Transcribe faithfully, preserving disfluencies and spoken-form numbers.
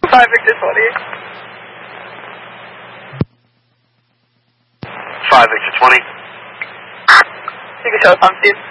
five Victor twenty. five Victor twenty. You can show us on Steve.